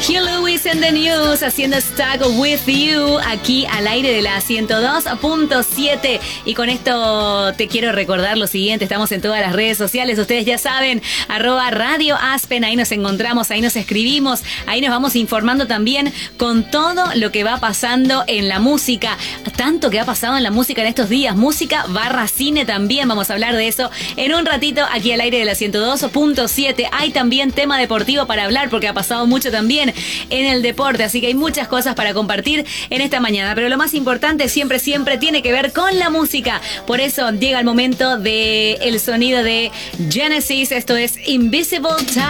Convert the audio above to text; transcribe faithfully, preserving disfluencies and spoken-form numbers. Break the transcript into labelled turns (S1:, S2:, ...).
S1: Hugh Lewis and the News haciendo Stuck With You aquí al aire de la ciento dos punto siete. Y con esto te quiero recordar lo siguiente: estamos en todas las redes sociales, ustedes ya saben, arroba Radio Aspen, ahí nos encontramos, ahí nos escribimos, ahí nos vamos informando también con todo lo que va pasando en la música, tanto que ha pasado en la música en estos días, música barra cine también, vamos a hablar de eso en un ratito aquí al aire de la ciento dos punto siete. Hay también tema deportivo para hablar porque ha pasado mucho también en el deporte, así que hay muchas cosas para compartir en esta mañana, pero lo más importante siempre, siempre tiene que ver con la música. Por eso llega el momento de el sonido de Genesis, esto es Invisible Touch.